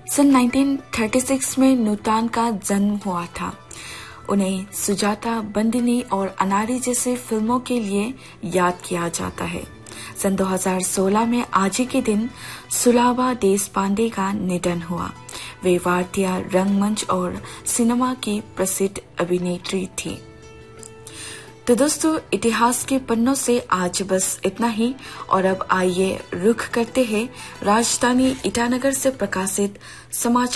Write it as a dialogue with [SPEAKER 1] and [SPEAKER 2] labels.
[SPEAKER 1] सन 1936 में नूतन का जन्म हुआ था। उन्हें सुजाता, बंदिनी और अनारी जैसे फिल्मों के लिए याद किया जाता है। सन 2016 में आज ही के दिन सुलाभा देशपांडे का निधन हुआ। वे भारतीय रंगमंच और सिनेमा की प्रसिद्ध अभिनेत्री थी। तो दोस्तों, इतिहास के पन्नों से आज बस इतना ही। और अब आइए रुख करते हैं राजधानी ईटानगर से प्रकाशित समाचार